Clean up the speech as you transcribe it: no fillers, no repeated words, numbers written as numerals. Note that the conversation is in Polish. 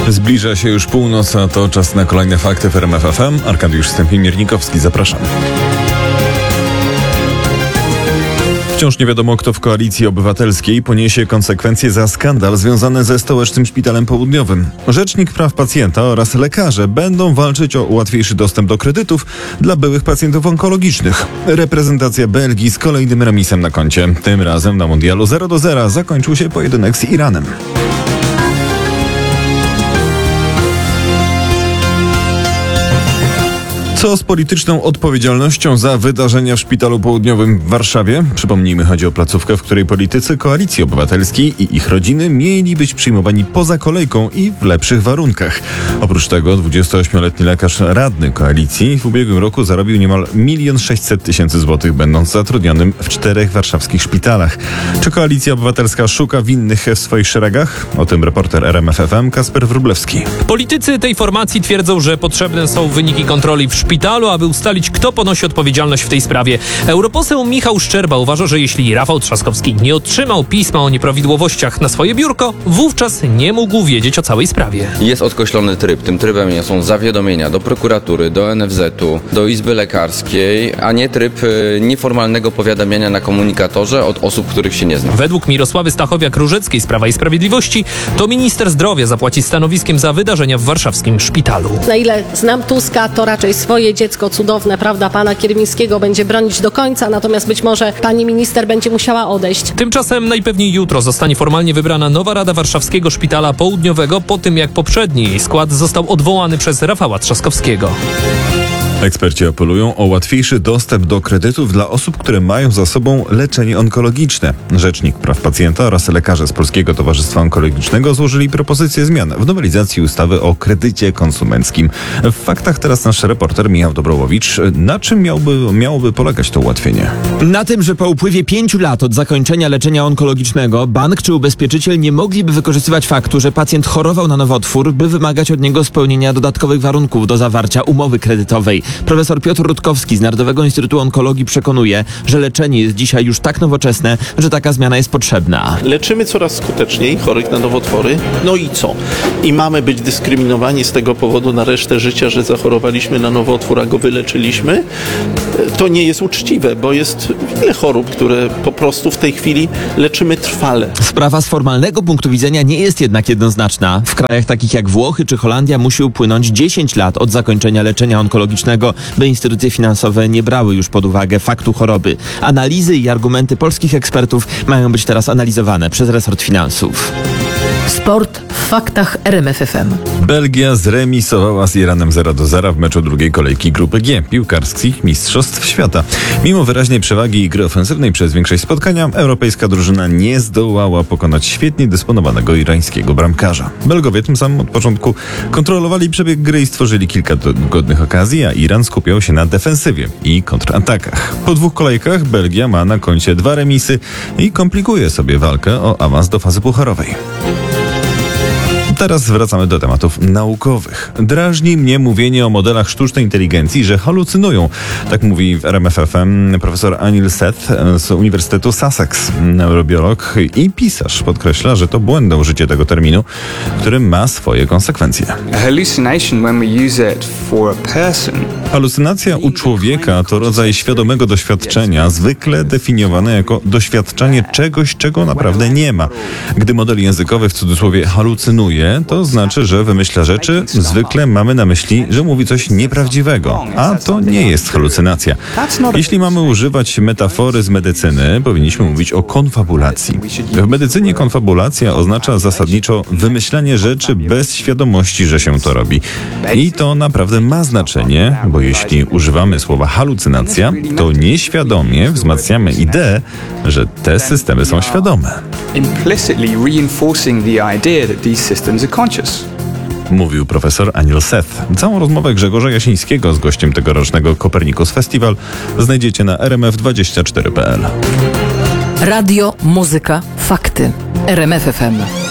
Zbliża się już północ, a to czas na kolejne fakty w RMF FM. Arkadiusz Stępień-Miernikowski, zapraszam. Wciąż nie wiadomo, kto w Koalicji Obywatelskiej poniesie konsekwencje za skandal związany ze Stołecznym Szpitalem Południowym. Rzecznik Praw Pacjenta oraz lekarze będą walczyć o łatwiejszy dostęp do kredytów dla byłych pacjentów onkologicznych. Reprezentacja Belgii z kolejnym remisem na koncie. Tym razem na mundialu 0-0 zakończył się pojedynek z Iranem. Co z polityczną odpowiedzialnością za wydarzenia w Szpitalu Południowym w Warszawie? Przypomnijmy, chodzi o placówkę, w której politycy Koalicji Obywatelskiej i ich rodziny mieli być przyjmowani poza kolejką i w lepszych warunkach. Oprócz tego 28-letni lekarz radny Koalicji w ubiegłym roku zarobił niemal 1 600 000 złotych, będąc zatrudnionym w 4 warszawskich szpitalach. Czy Koalicja Obywatelska szuka winnych w swoich szeregach? O tym reporter RMF FM Kasper Wróblewski. Politycy tej formacji twierdzą, że potrzebne są wyniki kontroli w szpitalu, aby ustalić, kto ponosi odpowiedzialność w tej sprawie. Europoseł Michał Szczerba uważa, że jeśli Rafał Trzaskowski nie otrzymał pisma o nieprawidłowościach na swoje biurko, wówczas nie mógł wiedzieć o całej sprawie. Jest odkreślony tryb. Tym trybem są zawiadomienia do prokuratury, do NFZ-u, do Izby Lekarskiej, a nie tryb nieformalnego powiadamiania na komunikatorze od osób, których się nie zna. Według Mirosławy Stachowiak-Różeckiej z Prawa i Sprawiedliwości to minister zdrowia zapłaci stanowiskiem za wydarzenia w warszawskim szpitalu. Na ile znam Tuska, to raczej swoje dziecko cudowne, prawda, pana Kierwińskiego będzie bronić do końca, natomiast być może pani minister będzie musiała odejść. Tymczasem najpewniej jutro zostanie formalnie wybrana nowa Rada Warszawskiego Szpitala Południowego po tym, jak poprzedni jej skład został odwołany przez Rafała Trzaskowskiego. Eksperci apelują o łatwiejszy dostęp do kredytów dla osób, które mają za sobą leczenie onkologiczne. Rzecznik Praw Pacjenta oraz lekarze z Polskiego Towarzystwa Onkologicznego złożyli propozycję zmian w nowelizacji ustawy o kredycie konsumenckim. W faktach teraz nasz reporter Michał Dobrołowicz. Na czym miałoby polegać to ułatwienie? Na tym, że po upływie 5 lat od zakończenia leczenia onkologicznego bank czy ubezpieczyciel nie mogliby wykorzystywać faktu, że pacjent chorował na nowotwór, by wymagać od niego spełnienia dodatkowych warunków do zawarcia umowy kredytowej. Profesor Piotr Rutkowski z Narodowego Instytutu Onkologii przekonuje, że leczenie jest dzisiaj już tak nowoczesne, że taka zmiana jest potrzebna. Leczymy coraz skuteczniej chorych na nowotwory. No i co? I mamy być dyskryminowani z tego powodu na resztę życia, że zachorowaliśmy na nowotwór, a go wyleczyliśmy? To nie jest uczciwe, bo jest wiele chorób, które po prostu w tej chwili leczymy trwale. Sprawa z formalnego punktu widzenia nie jest jednak jednoznaczna. W krajach takich jak Włochy czy Holandia musi upłynąć 10 lat od zakończenia leczenia onkologicznego, by instytucje finansowe nie brały już pod uwagę faktu choroby. Analizy i argumenty polskich ekspertów mają być teraz analizowane przez resort finansów. Sport w faktach RMF FM. Belgia zremisowała z Iranem 0-0 w meczu drugiej kolejki Grupy G piłkarskich Mistrzostw Świata. Mimo wyraźnej przewagi i gry ofensywnej przez większość spotkania, europejska drużyna nie zdołała pokonać świetnie dysponowanego irańskiego bramkarza. Belgowie tym samym od początku kontrolowali przebieg gry i stworzyli kilka godnych okazji, a Iran skupiał się na defensywie i kontratakach. Po 2 kolejkach Belgia ma na koncie 2 remisy i komplikuje sobie walkę o awans do fazy pucharowej. Teraz wracamy do tematów naukowych. Drażni mnie mówienie o modelach sztucznej inteligencji, że halucynują. Tak mówi w RMF FM profesor Anil Seth z Uniwersytetu Sussex. Neurobiolog i pisarz podkreśla, że to błędne użycie tego terminu, który ma swoje konsekwencje. Halucynacja u człowieka to rodzaj świadomego doświadczenia, zwykle definiowane jako doświadczanie czegoś, czego naprawdę nie ma. Gdy model językowy w cudzysłowie halucynuje, to znaczy, że wymyśla rzeczy. Zwykle mamy na myśli, że mówi coś nieprawdziwego, a to nie jest halucynacja. Jeśli mamy używać metafory z medycyny, powinniśmy mówić o konfabulacji. W medycynie konfabulacja oznacza zasadniczo wymyślanie rzeczy bez świadomości, że się to robi. I to naprawdę ma znaczenie, bo jeśli używamy słowa halucynacja, to nieświadomie wzmacniamy ideę, że te systemy są świadome. Implicitly reinforcing the idea that these systems are conscious. Mówił profesor Anil Seth. Całą rozmowę Grzegorza Jasińskiego z gościem tegorocznego Copernicus Festival znajdziecie na rmf24.pl. Radio, muzyka, fakty. RMF FM.